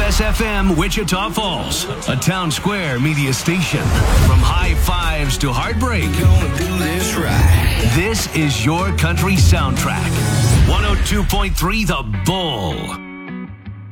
FSFM Wichita Falls, a town square media station. From high fives to heartbreak, Gonna do this right. this is your country soundtrack. 102.3 The Bull.